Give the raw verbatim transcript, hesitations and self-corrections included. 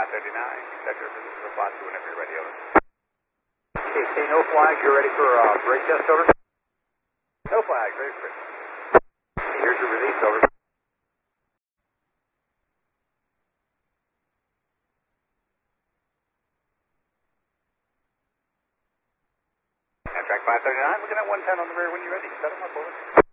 thirty-nine, Sector reply to whenever you're ready, over. Okay, say no flags, you're ready for uh, brake test, over? No flags, ready for Christmas. Okay, here's your release, over. Amtrak five thirty-nine, looking at one ten on the rear when you're ready. Set them up, over.